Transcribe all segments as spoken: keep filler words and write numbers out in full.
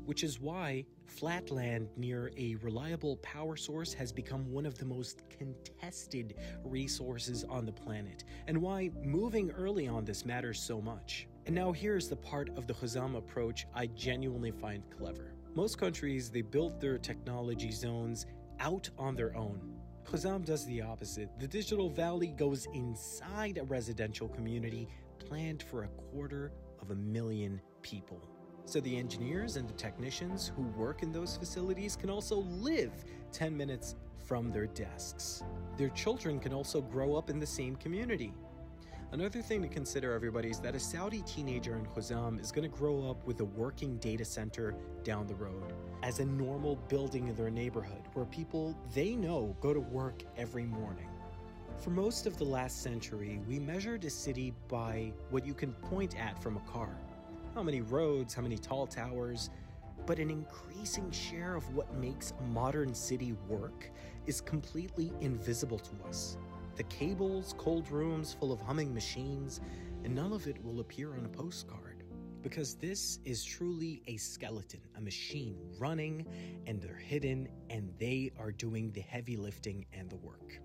which is why flat land near a reliable power source has become one of the most contested resources on the planet, and why moving early on this matters so much. And now here's the part of the Khuzam approach I genuinely find clever. Most countries, they build their technology zones out on their own. Khuzam does the opposite. The Digital Valley goes inside a residential community planned for a quarter of a million people. So the engineers and the technicians who work in those facilities can also live ten minutes from their desks. Their children can also grow up in the same community. Another thing to consider, everybody, is that a Saudi teenager in Khuzam is going to grow up with a working data center down the road as a normal building in their neighborhood where people they know go to work every morning. For most of the last century, we measured a city by what you can point at from a car. How many roads, how many tall towers, but an increasing share of what makes a modern city work is completely invisible to us. The cables, cold rooms full of humming machines, and none of it will appear on a postcard. Because this is truly a skeleton, a machine running, and they're hidden, and they are doing the heavy lifting and the work.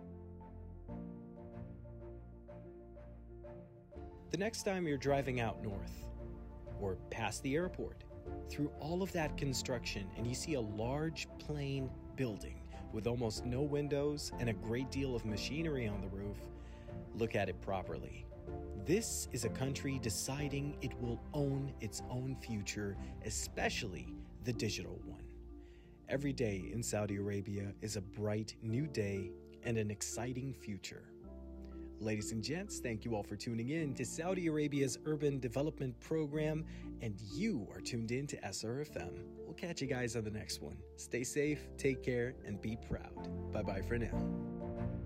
The next time you're driving out north, or past the airport, through all of that construction, and you see a large plain building with almost no windows and a great deal of machinery on the roof, look at it properly. This is a country deciding it will own its own future, especially the digital one. Every day in Saudi Arabia is a bright new day and an exciting future. Ladies and gents, thank you all for tuning in to Saudi Arabia's Urban Development Program, and you are tuned in to S R F M. We'll catch you guys on the next one. Stay safe, take care, and be proud. Bye-bye for now.